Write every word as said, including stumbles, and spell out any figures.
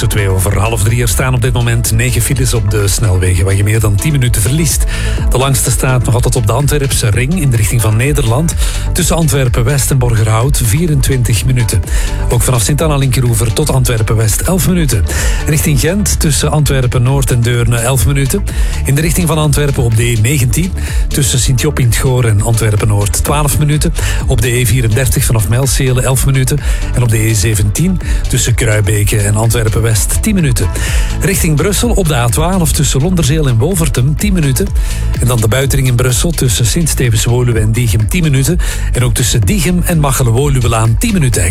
zo twee over half drie. Er staan op dit moment negen files op de snelwegen waar je meer dan tien minuten verliest. De langste staat nog altijd op de Antwerpse ring in de richting van Nederland. Tussen Antwerpen-West en Borgerhout vierentwintig minuten. Ook vanaf Sint-Anna-Linkeroever tot Antwerpen-West elf minuten. Richting Gent tussen Antwerpen-Noord en Deurne elf minuten. In de richting van Antwerpen op de E negentien tussen Sint-Job in het Goor en Antwerpen-Noord twaalf minuten. Op de E vierendertig vanaf Mijlsele elf minuten. En op de E zeventien tussen Kruibeke en Antwerpen-West tien minuten. Richting Brussel op de A twaalf tussen Londerzeel en Wolvertem tien minuten. En dan de buitenring in Brussel tussen Sint-Stevens-Woluwe en Diegem tien minuten. En ook tussen Diegem en Machelen-Woluwelaan tien minuten.